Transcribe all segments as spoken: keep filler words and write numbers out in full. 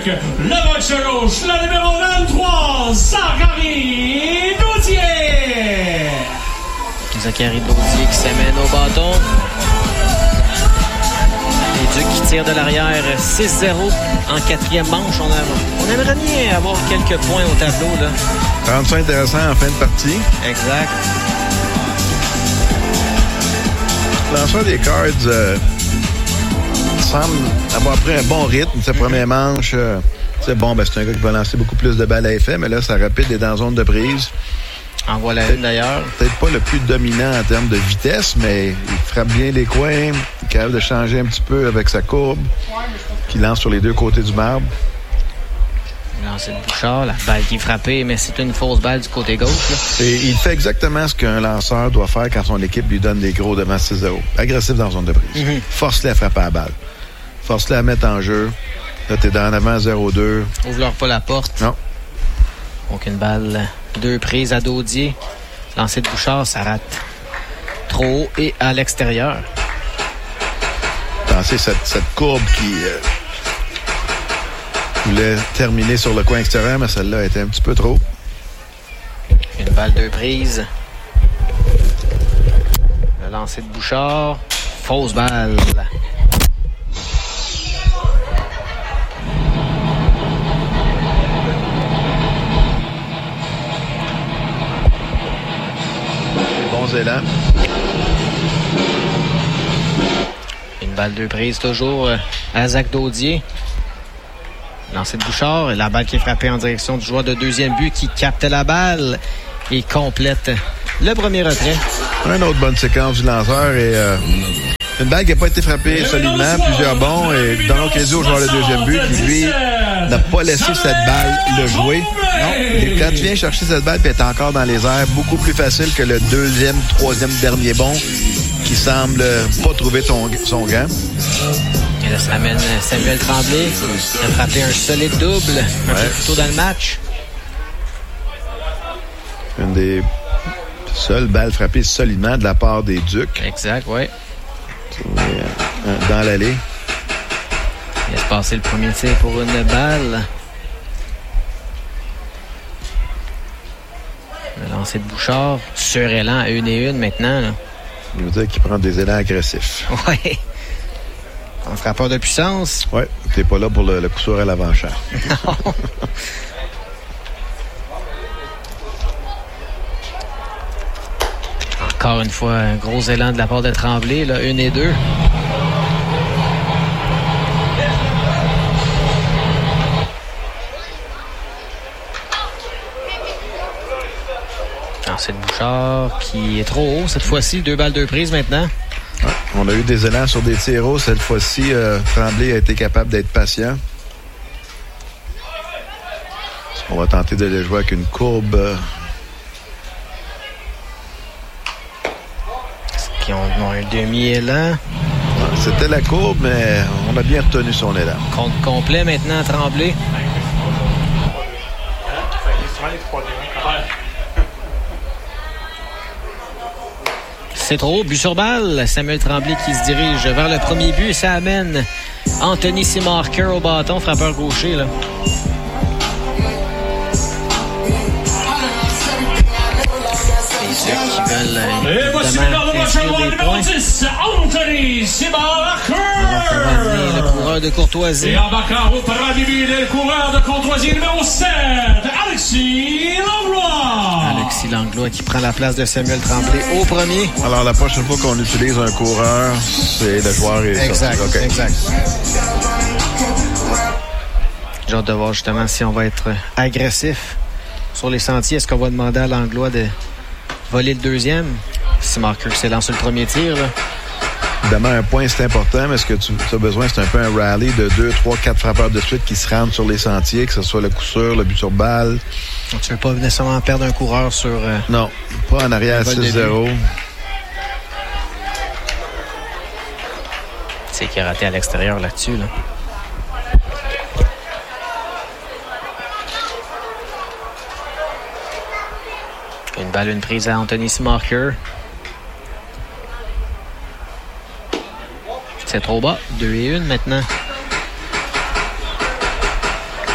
le match gauche, le numéro vingt-trois, Zachary Daudier. Zachary Daudier qui s'amène au bâton. Les Ducs qui tirent de l'arrière six zéro en quatrième manche. On, a, on aimerait bien avoir quelques points au tableau, là. Rendre ça intéressant en fin de partie. Exact. Le lanceur des Cards euh, semble avoir pris un bon rythme. Sa première manche, euh, c'est bon, ben, c'est un gars qui va lancer beaucoup plus de balles à effet, mais là, sa rapide est dans zone de prise. En voilà une d'ailleurs. Peut-être pas le plus dominant en termes de vitesse, mais il frappe bien les coins. Il est capable de changer un petit peu avec sa courbe, qui lance sur les deux côtés du marbre. Lancer de Bouchard, la balle qui est frappée, mais c'est une fausse balle du côté gauche, là. Et il fait exactement ce qu'un lanceur doit faire quand son équipe lui donne des gros devant six zéro. Agressif dans zone de prise. Mm-hmm. Force-les à frapper à la balle. Force-les à mettre en jeu. Là, t'es dans en avant zéro deux. Ouvre-leur pas la porte. Non. Donc une balle, deux prises à Daudier. Lancer de Bouchard, ça rate trop haut et à l'extérieur. Pensez cette, cette courbe qui euh, voulait terminer sur le coin extérieur, mais celle-là était un petit peu trop. Une balle, deux prises. Le lancer de Bouchard. Fausse balle. Élan. Une balle deux prises toujours à Zach Daudier. Lancer de Bouchard et la balle qui est frappée en direction du joueur de deuxième but qui capte la balle et complète le premier retrait. Une autre bonne séquence du lanceur et euh, une balle qui n'a pas été frappée solidement, plusieurs bons et donne l'occasion au joueur de deuxième but qui lui n'a pas laissé cette balle le jouer. Non. Et quand tu viens chercher cette balle et est encore dans les airs, beaucoup plus facile que le deuxième, troisième, dernier bon qui semble pas trouver ton, son gant. Et là, ça amène Samuel Tremblay qui a frappé un solide double un ouais. peu plus tôt dans le match. Une des seules balles frappées solidement de la part des Ducs. Exact, oui. Dans l'allée. Il laisse passer le premier tir pour une balle. Le lancer de Bouchard, sur élan à une et une maintenant. Là. Il veut dire qu'il prend des élans agressifs. Oui. Un frappeur de puissance. Oui, t'es pas là pour le, le coup sûr à l'avant-champ. Non. Encore une fois, un gros élan de la part de Tremblay, là, une et deux. C'est de Bouchard qui est trop haut cette fois-ci. Deux balles, deux prises maintenant. Ouais, on a eu des élans sur des tirs hauts. Cette fois-ci, euh, Tremblay a été capable d'être patient. On va tenter de les jouer avec une courbe. Euh... Est-ce qu'ils ont un demi-élan? Ouais, c'était la courbe, mais on a bien retenu son élan. Compte complet maintenant, Tremblay. C'est trop haut, but sur balle. Samuel Tremblay qui se dirige vers le premier but et ça amène Anthony Seamarker au bâton, frappeur gaucher, là. Les Ducs qui veulent et voici le match numéro dix, Anthony Seamarker. Le coureur de Courtoisie. Et embarquant au premier but, le coureur de Courtoisie numéro sept, Alexis Langlois. Alexis Langlois qui prend la place de Samuel Tremblay au premier. Alors, la prochaine fois qu'on utilise un coureur, c'est le joueur est exact, sorti. Okay. Exact. J'ai hâte de voir justement si on va être agressif sur les sentiers. Est-ce qu'on va demander à Langlois de voler le deuxième? Si Marker s'élance sur le premier tir, là. Évidemment, un point, c'est important, mais ce que tu as besoin, c'est un peu un rallye de deux, trois, quatre frappeurs de suite qui se rendent sur les sentiers, que ce soit le coup sûr, le but sur balle. Donc, tu ne veux pas nécessairement perdre un coureur sur... Euh, non, pas en arrière à six zéro. C'est qui a raté à l'extérieur là-dessus, là. Une balle, une prise à Anthony Seamarker. C'est trop bas. Deux et une maintenant.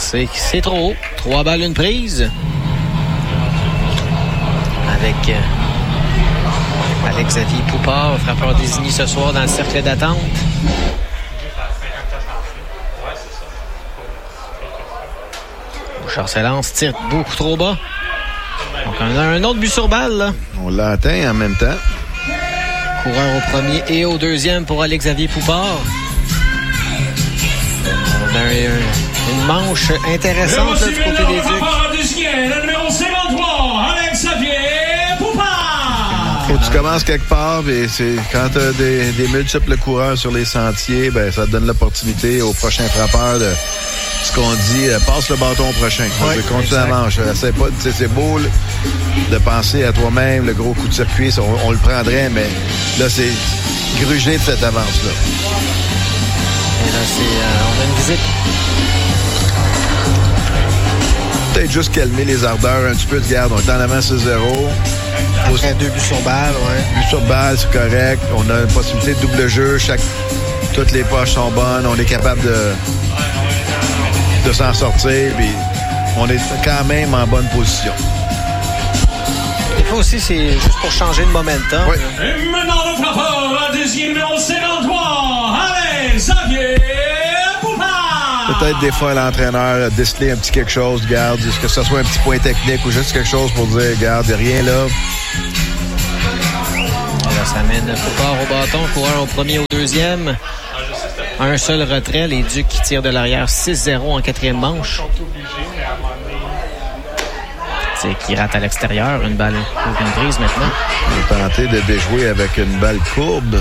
C'est, c'est trop haut. Trois balles, une prise. Avec euh, Alex-Xavier Poupard, frappeur désigné ce soir dans le cercle d'attente. Bouchard se lance, tire beaucoup trop bas. Donc on a un autre but sur balle, là. On l'a atteint en même temps. Coureur au premier et au deuxième pour Alex-Xavier Poupard. On a un, une manche intéressante là, du côté des Ducs. Le numéro cinquante-trois, Alex-Xavier Poupard. Faut que tu commences quelque part, et c'est quand tu as des, des multiples coureurs sur les sentiers, ben ça te donne l'opportunité au prochain frappeur de ce qu'on dit, euh, passe le bâton au prochain. Oui, continue la manche. C'est, pas, c'est beau là, de penser à toi-même, le gros coup de circuit, on, on le prendrait, mais là, c'est gruger de cette avance-là. Et là, c'est, euh, on a une visite. Peut-être juste calmer les ardeurs un petit peu de garde. On est en avant six zéro. Après deux buts sur balle, ouais. But sur balle, c'est correct. On a une possibilité de double jeu. Chaque... Toutes les poches sont bonnes. On est capable de, de s'en sortir. Puis on est quand même en bonne position. Des fois aussi, c'est juste pour changer de momentum. Oui. Et maintenant, le frappeur, désigné numéro cinquante-trois, Alex-Xavier Poupard. Peut-être des fois l'entraîneur a décelé un petit quelque chose, garde, que ce soit un petit point technique ou juste quelque chose pour dire, garde, il n'y a rien là. Là, ça mène Poupard au bâton, coureur au premier, au deuxième. Un seul retrait, les Ducs qui tirent de l'arrière six zéro en quatrième manche. C'est qui rate à l'extérieur, une balle pour une prise maintenant. On va tenter de déjouer avec une balle courbe.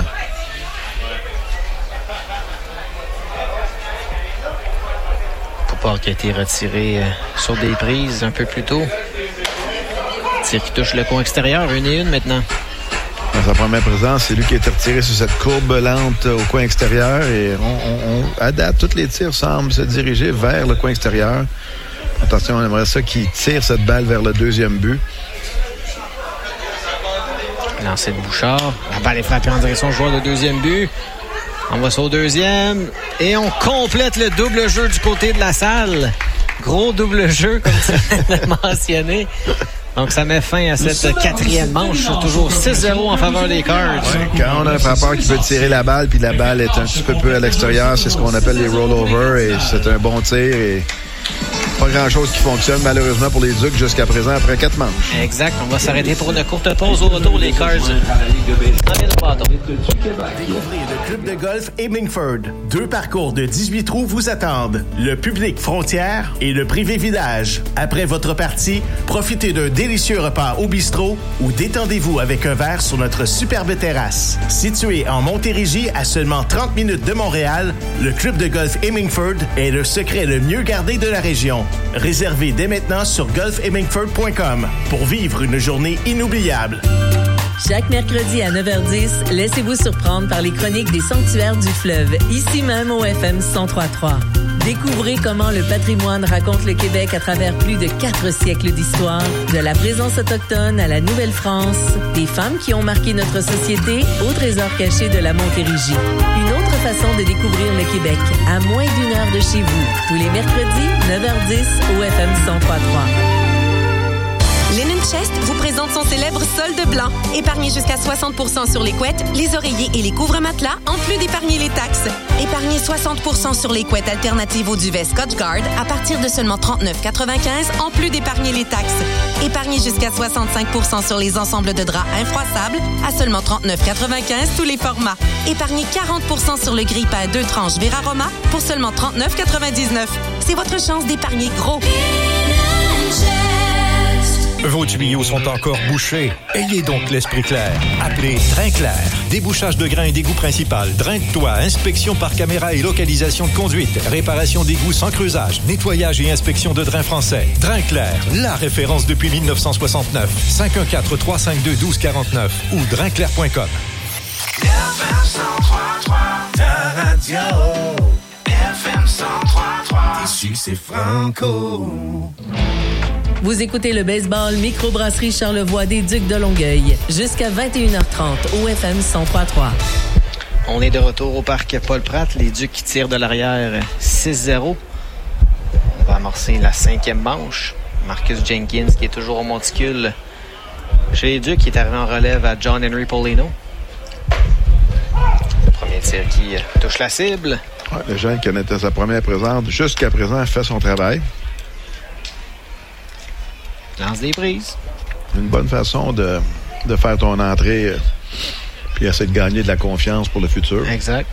Poupard qui a été retiré euh, sur des prises un peu plus tôt. Tir qui touche le coin extérieur, une et une maintenant. Dans sa première présence, c'est lui qui a été retiré sur cette courbe lente au coin extérieur. Et on, on, on adapte, tous les tirs semblent se diriger vers le coin extérieur. Attention, on aimerait ça qu'il tire cette balle vers le deuxième but. Lancé de Bouchard. La balle est frappée en direction du joueur de deuxième but. On va ça au deuxième. Et on complète le double jeu du côté de la salle. Gros double jeu, comme tu l'as mentionné. Donc, ça met fin à cette quatrième manche. Toujours six zéro en faveur des Cards. Ouais, quand on a un frappeur qui peut tirer la balle, puis la balle est un petit peu peu à l'extérieur, c'est ce qu'on appelle les rollovers. Et c'est un bon tir. Et pas grand-chose qui fonctionne, malheureusement, pour les Ducs jusqu'à présent, après quatre manches. Exact. On va s'arrêter pour une courte pause. Au retour, les Cards. Enlevez le bâton. Découvrez le club de golf Hemingford. Deux parcours de dix-huit trous vous attendent. Le public frontière et le privé village. Après votre partie, profitez d'un délicieux repas au bistrot ou détendez-vous avec un verre sur notre superbe terrasse. Situé en Montérégie, à seulement trente minutes de Montréal, le club de golf Hemingford est le secret le mieux gardé de la région. Réservez dès maintenant sur golf hemingford point com pour vivre une journée inoubliable. Chaque mercredi à neuf heures dix, laissez-vous surprendre par les chroniques des sanctuaires du fleuve, ici même au F M cent trois virgule trois. Découvrez comment le patrimoine raconte le Québec à travers plus de quatre siècles d'histoire, de la présence autochtone à la Nouvelle-France, des femmes qui ont marqué notre société au trésor caché de la Montérégie. Une autre façon de découvrir le Québec, à moins d'une heure de chez vous, tous les mercredis, neuf heures dix, au F M cent trois virgule trois. Linen Chest vous présente son célèbre solde blanc. Épargnez jusqu'à soixante pour cent sur les couettes, les oreillers et les couvre-matelas, en plus d'épargner les taxes. Épargnez soixante pour cent sur les couettes alternatives au duvet Scotchgard à partir de seulement trente-neuf quatre-vingt-quinze, en plus d'épargner les taxes. Épargnez jusqu'à soixante-cinq pour cent sur les ensembles de draps infroissables à seulement trente-neuf quatre-vingt-quinze, tous les formats. Épargnez quarante pour cent sur le grille-pain à deux tranches Veraroma pour seulement trente-neuf quatre-vingt-dix-neuf. C'est votre chance d'épargner gros. Vos tuyaux sont encore bouchés. Ayez donc l'esprit clair. Appelez Drain Clair. Débouchage de grains et d'égout principal. Drain de toit. Inspection par caméra et localisation de conduite. Réparation d'égouts sans creusage. Nettoyage et inspection de drains français. Drain Clair. La référence depuis dix-neuf cent soixante-neuf. cinq un quatre, trois cinq deux, un deux quatre neuf ou drain clair point com. F M cent trois virgule trois, ta radio. F M cent trois virgule trois. Ici, c'est Franco. Vous écoutez le baseball microbrasserie Charlevoix des Ducs de Longueuil. Jusqu'à vingt et une heures trente au F M cent trois virgule trois. On est de retour au parc Paul Pratt. Les Ducs qui tirent de l'arrière six zéro. On va amorcer la cinquième manche. Marcus Jenkins qui est toujours au monticule chez les Ducs, qui est arrivé en relève à John Henry Paulino. Le premier tir qui touche la cible. Ouais, le jeune qui en était sa première présence jusqu'à présent a fait son travail. Lance des prises. Une bonne façon de, de faire ton entrée euh, puis essayer de gagner de la confiance pour le futur. Exact.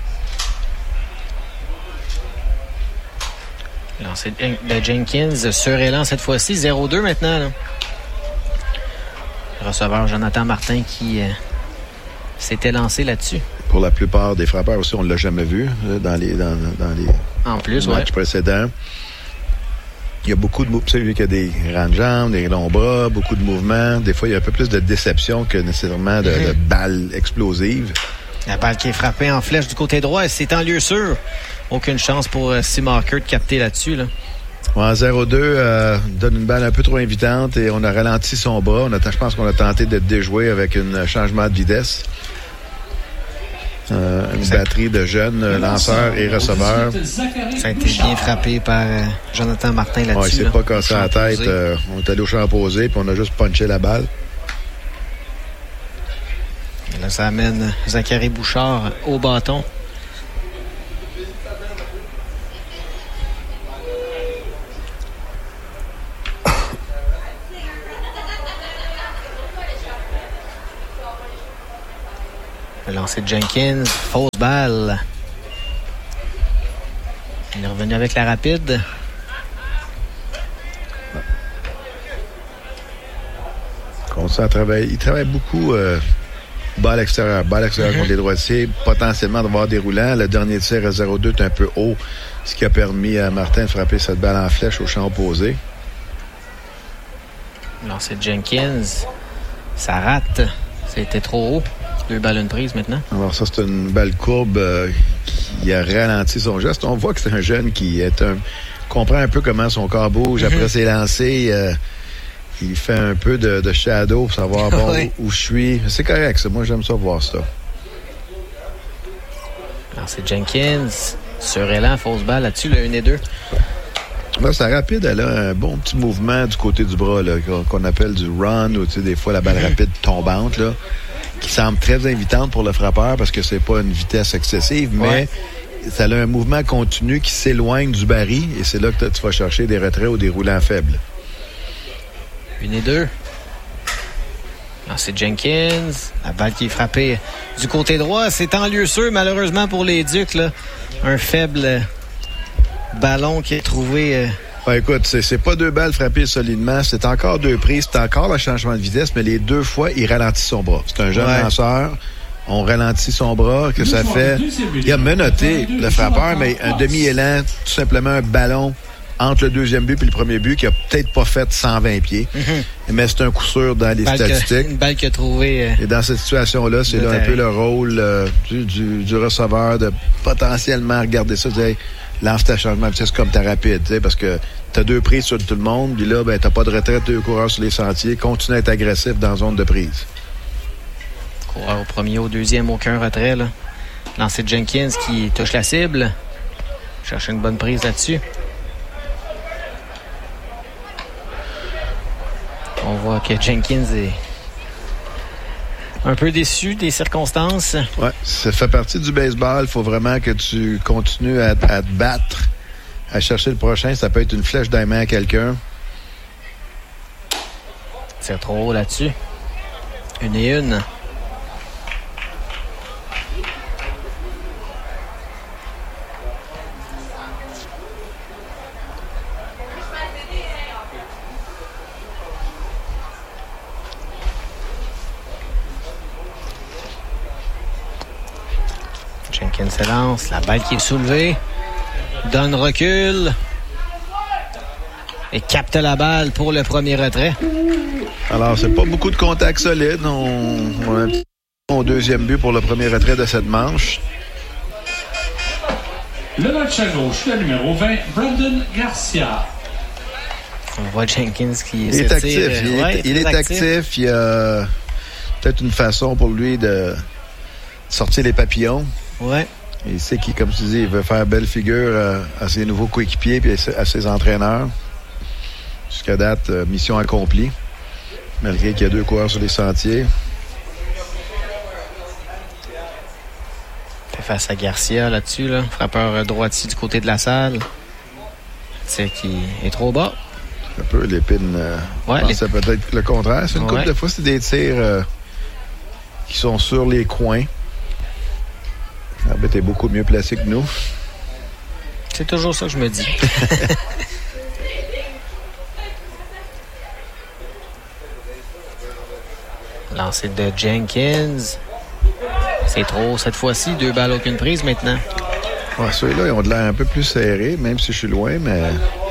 Lancé de Jenkins sur élan cette fois-ci. zéro deux maintenant. Là. Le receveur Jonathan Martin qui euh, s'était lancé là-dessus. Pour la plupart des frappeurs aussi, on ne l'a jamais vu là, dans les, dans, dans les en plus, matchs ouais. précédents. Il y a beaucoup de mouvements. Tu sais, vu qu'il y a des grandes jambes, des longs bras, beaucoup de mouvements. Des fois, il y a un peu plus de déception que nécessairement de, mm-hmm. de balles explosives. La balle qui est frappée en flèche du côté droit, c'est en lieu sûr. Aucune chance pour euh, Seamaker de capter là-dessus. Là. En zéro deux, euh, donne une balle un peu trop invitante et on a ralenti son bras. On a, je pense qu'on a tenté de déjouer avec un changement de vitesse. Euh, une exact. Batterie de jeunes euh, lanceurs et receveurs. Ça a été bien frappé par euh, Jonathan Martin là-dessus. Ouais, il s'est là. pas cassé la tête. Euh, on est allé au champ opposé puis on a juste punché la balle. Et là, ça amène Zachary Bouchard au bâton. Le lancer de Jenkins, fausse balle. Il est revenu avec la rapide. Ça travaille, il travaille beaucoup euh, bas à l'extérieur. Bas à l'extérieur mm-hmm. contre les droitiers, potentiellement d'avoir des roulants. Le dernier tir à zéro deux est un peu haut, ce qui a permis à Martin de frapper cette balle en flèche au champ opposé. Le lancer de Jenkins, ça rate. C'était trop haut. Deux balles, une prise maintenant. Alors ça, c'est une balle courbe euh, qui a ralenti son geste. On voit que c'est un jeune qui est un comprend un peu comment son corps bouge. Mm-hmm. Après ses lancers, euh, il fait un peu de, de shadow pour savoir bon, oui. où, où je suis. C'est correct, ça. Moi, j'aime ça voir ça. Alors, c'est Jenkins. Sur élan, fausse balle là-dessus, le un et deux. Là, c'est rapide. Elle a un bon petit mouvement du côté du bras là, qu'on appelle du run, ou tu sais, des fois, la balle mm-hmm. rapide tombante, là, qui semble très invitante pour le frappeur parce que c'est pas une vitesse excessive, mais ouais. ça a un mouvement continu qui s'éloigne du baril et c'est là que tu vas chercher des retraits ou des roulants faibles. Une et deux. Alors, c'est Jenkins. La balle qui est frappée du côté droit. C'est en lieu sûr, malheureusement, pour les Ducs. Là. Un faible ballon qui est trouvé... Euh... Ben, écoute, c'est, c'est pas deux balles frappées solidement. C'est encore deux prises. C'est encore le changement de vitesse, mais les deux fois, il ralentit son bras. C'est un jeune ouais. lanceur. On ralentit son bras. Que ça fait... Il a menotté le frappeur, mais un demi-élan, tout simplement un ballon entre le deuxième but et le premier but qui a peut-être pas fait cent vingt pieds. Mm-hmm. Mais c'est un coup sûr dans les balle statistiques. Que, une balle qu'il a trouvé. Euh, et dans cette situation-là, c'est là un peu le rôle euh, du, du, du receveur de potentiellement regarder ça, dire lance ta changement de vitesse comme ta rapide, parce que t'as deux prises sur tout le monde, puis là, ben, t'as pas de retraite, deux coureurs sur les sentiers, continue à être agressif dans la zone de prise. Coureur au premier, au deuxième, aucun retrait, là. Lancer de Jenkins qui touche la cible. Cherche une bonne prise là-dessus. On voit que Jenkins est un peu déçu des circonstances. Oui, ça fait partie du baseball. Il faut vraiment que tu continues à, à te battre, à chercher le prochain. Ça peut être une flèche dans les mains à quelqu'un. C'est trop haut là-dessus. Une et une. Jenkins se lance, la balle qui est soulevée, donne recul et capte la balle pour le premier retrait. Alors, c'est pas beaucoup de contacts solides. On, on a un petit au deuxième but pour le premier retrait de cette manche. Le match à gauche, le numéro vingt, Brandon Garcia. On voit Jenkins qui il est actif. Il, ouais, est, il est actif. actif. Il y a peut-être une façon pour lui de sortir les papillons. Ouais. Il sait qu'il, comme tu dis, il veut faire belle figure à, à ses nouveaux coéquipiers et à ses entraîneurs. Jusqu'à date, euh, mission accomplie. Malgré qu'il y a deux coureurs sur les sentiers. Fait face à Garcia là-dessus, là. Frappeur droitier du côté de la salle. C'est qui est trop bas. Un peu l'épine. Euh, ouais, les... C'est peut-être le contraire. C'est une ouais. couple de fois, c'est des tirs euh, qui sont sur les coins. L'arbitre est beaucoup mieux placé que nous. C'est toujours ça que je me dis. Lancé de Jenkins. C'est trop cette fois-ci. Deux balles, aucune prise maintenant. Ouais, ceux-là, ils ont de l'air un peu plus serrés, même si je suis loin, mais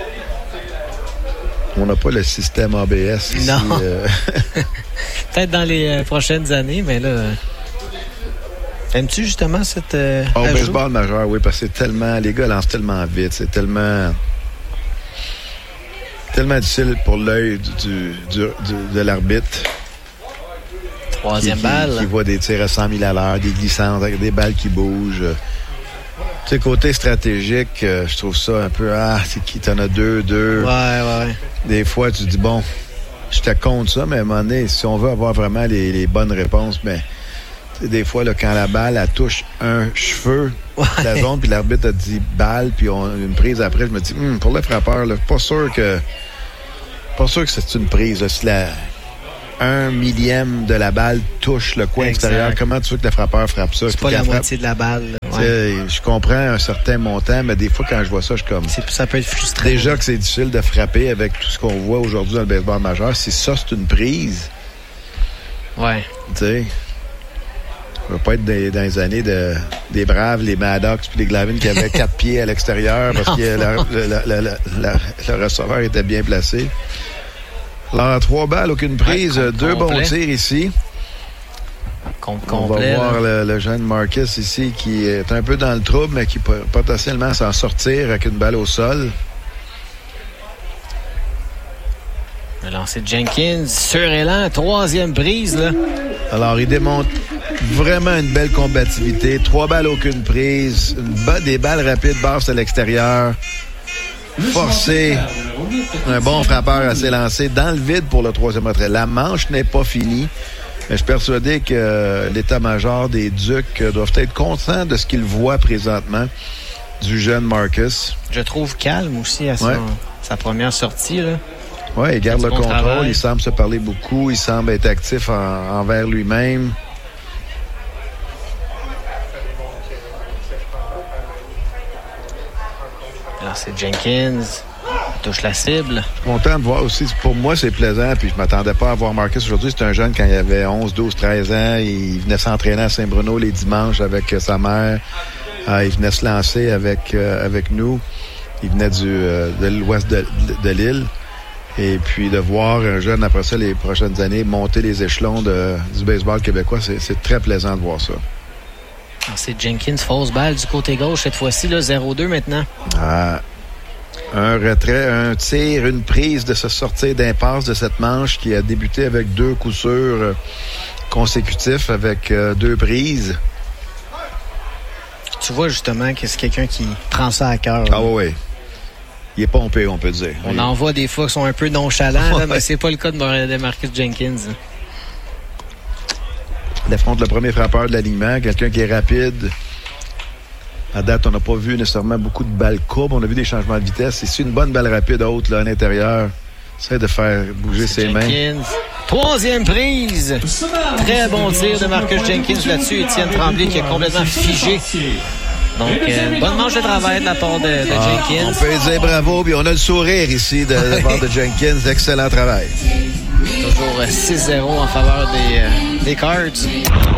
on n'a pas le système A B S ici. Non. Euh... Peut-être dans les euh, prochaines années, mais là... Aimes-tu justement cette... Euh, Au oh, baseball majeur, oui, parce que c'est tellement... Les gars lancent tellement vite, c'est tellement... Tellement difficile pour l'œil du, du, du, du, de l'arbitre. Troisième qui, balle. Qui, qui voit des tirs à cent mille à l'heure, des glissantes, des balles qui bougent. Tu sais, côté stratégique, euh, je trouve ça un peu... Ah, c'est qui? T'en as deux, deux. Ouais, ouais. Des fois, tu te dis, bon, je te compte ça, mais à un moment donné, si on veut avoir vraiment les, les bonnes réponses, mais... Des fois, là, quand la balle, elle touche un cheveu ouais. de la zone, puis l'arbitre a dit balle, puis on, une prise après, je me dis, hm, pour le frappeur, là, pas sûr que pas sûr que c'est une prise. Là, si la un millième de la balle touche le coin exact. Extérieur, comment tu veux que le frappeur frappe ça? C'est pas la frappe. Moitié de la balle. Ouais. Je comprends un certain montant, mais des fois, quand je vois ça, je suis comme... C'est, ça peut être frustrant. Déjà que c'est difficile de frapper avec tout ce qu'on voit aujourd'hui dans le baseball majeur. Si ça, c'est une prise... Ouais. Tu sais... Ça va pas être des, dans les années de, des Braves, les Maddox puis les Glavine qui avaient quatre pieds à l'extérieur parce que la, la, la, la, la, le receveur était bien placé. Alors, trois balles, aucune prise. Ouais, deux complet. Bons tirs ici. Compte On complet, va voir le, le jeune Marcus ici qui est un peu dans le trouble, mais qui peut potentiellement s'en sortir avec une balle au sol. Le lancer de Jenkins, surélan, troisième prise, là. Alors, il démontre vraiment une belle combativité. Trois balles, aucune prise. Une ba- des balles rapides, basses à l'extérieur. Forcé. Un bon frappeur à s'élancer dans le vide pour le troisième retrait. La manche n'est pas finie. Mais je suis persuadé que euh, l'état-major des Ducs euh, doivent être contents de ce qu'ils voient présentement du jeune Marcus. Je trouve calme aussi à son, ouais. sa première sortie, là. Oui, il garde le bon contrôle. Travail. Il semble se parler beaucoup. Il semble être actif en, envers lui-même. Alors, c'est Jenkins. Il touche la cible. Je suis content de voir aussi. Pour moi, c'est plaisant. Puis je m'attendais pas à voir Marcus aujourd'hui. C'est un jeune quand il avait onze, douze, treize ans. Il venait s'entraîner à Saint-Bruno les dimanches avec euh, sa mère. Euh, il venait se lancer avec, euh, avec nous. Il venait du, euh, de l'ouest de, de, de l'île. Et puis de voir un jeune, après ça, les prochaines années, monter les échelons de, du baseball québécois, c'est, c'est très plaisant de voir ça. Alors c'est Jenkins, fausse balle du côté gauche, cette fois-ci, là, zéro deux maintenant. Ah, un retrait, un tir, une prise de se sortir d'impasse de cette manche qui a débuté avec deux coups sûrs consécutifs, avec euh, deux prises. Tu vois justement que c'est quelqu'un qui prend ça à cœur. Ah oui, oui. Il est pompé, on peut dire. On en voit des fois qui sont un peu nonchalants, ouais. là, mais c'est pas le cas de Marcus Jenkins. Il affronte le premier frappeur de l'alignement, quelqu'un qui est rapide. À date, on n'a pas vu nécessairement beaucoup de balles courbes. On a vu des changements de vitesse. C'est une bonne balle rapide haute là, à l'intérieur. Essaie de faire bouger c'est ses Jenkins. Mains. Troisième prise. Très bon tir de Marcus Jenkins là-dessus. Étienne Tremblay qui est complètement figé. Donc, euh, bonne manche de travail de la part de, de ah, Jenkins. On peut dire bravo, puis on a le sourire ici de, de la part de Jenkins. Excellent travail. Toujours six zéro en faveur des, euh, des Cards.